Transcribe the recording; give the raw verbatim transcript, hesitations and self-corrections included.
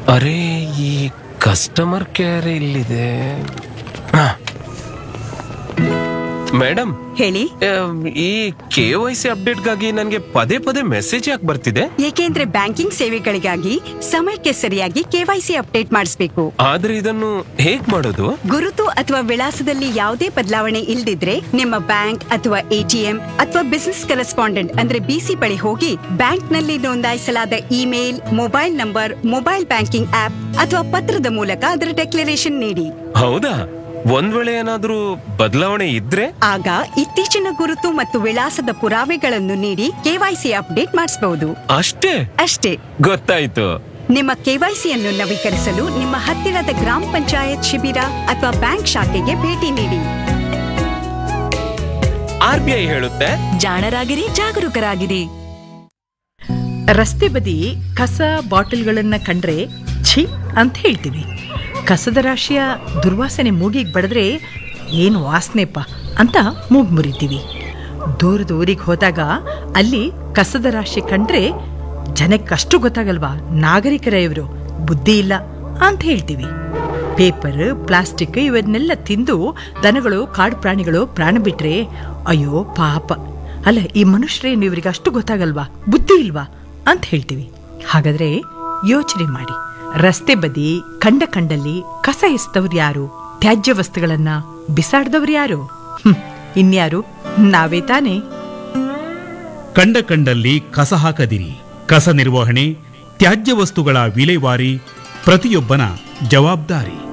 ಅರೆ, ಈ customer care ಇಲ್ಲಿದೆ. ಮೇಡಮ್ ಹೇಳಿ. ಈ ಕೆ ವೈ ಸಿ ಅಪ್ಡೇಟ್ಗಾಗಿ ನನಗೆ ಪದೇ ಪದೇ ಮೆಸೇಜ್ ಯಾಕೆ ಬರ್ತಿದೆ? ಏಕೆಂದ್ರೆ ಬ್ಯಾಂಕಿಂಗ್ ಸೇವೆಗಳಿಗಾಗಿ ಸಮಯಕ್ಕೆ ಸರಿಯಾಗಿ ಕೆವೈಸಿ ಅಪ್ಡೇಟ್ ಮಾಡಿಸಬೇಕು. ಆದ್ರೆ ಇದನ್ನು ಹೇಗ್ ಮಾಡೋದು? ಗುರುತು ಅಥವಾ ವಿಳಾಸದಲ್ಲಿ ಯಾವುದೇ ಬದಲಾವಣೆ ಇಲ್ದಿದ್ರೆ ನಿಮ್ಮ ಬ್ಯಾಂಕ್ ಅಥವಾ ಎಟಿಎಂ ಅಥವಾ ಬಿಸಿನೆಸ್ ಕರೆಸ್ಪಾಂಡೆಂಟ್ ಅಂದ್ರೆ ಬಿಸಿ ಬಳಿ ಹೋಗಿ ಬ್ಯಾಂಕ್ ನಲ್ಲಿ ನೋಂದಾಯಿಸಲಾದ email, mobile number, mobile banking app ಅಥವಾ ಪತ್ರದ ಮೂಲಕ ಅದರ ಡೆಕ್ಲರೇಷನ್ ನೀಡಿ. ಹೌದಾ? ಒಂದ್ ವೇಳೆ ಏನಾದ್ರೂ ಬದಲಾವಣೆ ಇದ್ರೆ ಆಗ ಇತ್ತೀಚಿನ ಗುರುತು ಮತ್ತು ವಿಳಾಸದ ಪುರಾವೆಗಳನ್ನು ನೀಡಿ ಕೆವೈಸಿ ಅಪ್ಡೇಟ್ ಮಾಡಿಸಬಹುದು. ಅಷ್ಟೇ ಅಷ್ಟೇ ಗೊತ್ತಾಯ್ತು. ನಿಮ್ಮ ಕೆವೈಸಿಯನ್ನು ನವೀಕರಿಸಲು ನಿಮ್ಮ ಹತ್ತಿರದ ಗ್ರಾಮ ಪಂಚಾಯತ್ ಶಿಬಿರ ಅಥವಾ ಬ್ಯಾಂಕ್ ಶಾಖೆಗೆ ಭೇಟಿ ನೀಡಿ. ಆರ್ ಬಿ ಐ ಹೇಳುತ್ತೆ, ಜಾಣರಾಗಿರಿ, ಜಾಗರೂಕರಾಗಿರಿ. ರಸ್ತೆ ಬದಿ ಕಸ ಬಾಟಲ್ಗಳನ್ನ ಕಂಡ್ರೆ ಛೀ ಅಂತ ಹೇಳ್ತೀವಿ. ಕಸದ ರಾಶಿಯ ದುರ್ವಾಸನೆ ಮೂಗಿಗೆ ಬಡಿದ್ರೆ ಏನು ವಾಸನೆಪ್ಪ ಅಂತ ಮೂಗು ಮುರಿತೀವಿ. ದೂರದ ಊರಿಗೆ ಹೋದಾಗ ಅಲ್ಲಿ ಕಸದ ರಾಶಿ ಕಂಡ್ರೆ ಜನಕ್ಕಷ್ಟು ಗೊತ್ತಾಗಲ್ವಾ, ನಾಗರಿಕರ ಇವರು ಬುದ್ಧಿ ಇಲ್ಲ ಅಂತ ಹೇಳ್ತೀವಿ. ಪೇಪರ್, ಪ್ಲಾಸ್ಟಿಕ್ ಇವನ್ನೆಲ್ಲ ತಿಂದು ದನಗಳು, ಕಾಡು ಪ್ರಾಣಿಗಳು ಪ್ರಾಣ ಬಿಟ್ರೆ ಅಯ್ಯೋ ಪಾಪ, ಅಲ್ಲ ಈ ಮನುಷ್ಯರೇನು ಇವರಿಗೆ ಅಷ್ಟು ಗೊತ್ತಾಗಲ್ವಾ, ಬುದ್ಧಿ ಇಲ್ವಾ ಅಂತ ಹೇಳ್ತೀವಿ. ಹಾಗಾದ್ರೆ ಯೋಚನೆ ಮಾಡಿ, ರಸ್ತೆ ಬದಿ ಕಂಡ ಕಂಡಲ್ಲಿ ಕಸ ಎಸ್ತವ್ರು ಯಾರು? ತ್ಯಾಜ್ಯ ವಸ್ತುಗಳನ್ನ ಬಿಸಾಡ್ದವ್ರು ಯಾರು? ಇನ್ಯಾರು? ನಾವೇ ತಾನೇ. ಕಂಡ ಕಂಡಲ್ಲಿ ಕಸ ಹಾಕದಿರಿ. ಕಸ ನಿರ್ವಹಣೆ, ತ್ಯಾಜ್ಯ ವಸ್ತುಗಳ ವಿಲೇವಾರಿ ಪ್ರತಿಯೊಬ್ಬನ ಜವಾಬ್ದಾರಿ.